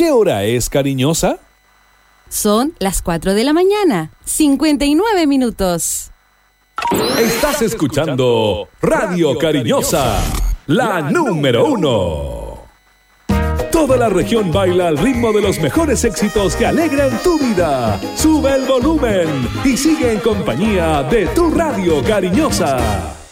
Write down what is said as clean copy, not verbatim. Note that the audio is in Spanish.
¿Qué hora es, cariñosa? Son las 4 de la mañana, 59 minutos. Estás escuchando Radio Cariñosa, la número 1. Toda la región baila al ritmo de los mejores éxitos que alegran tu vida. Sube el volumen y sigue en compañía de tu Radio Cariñosa.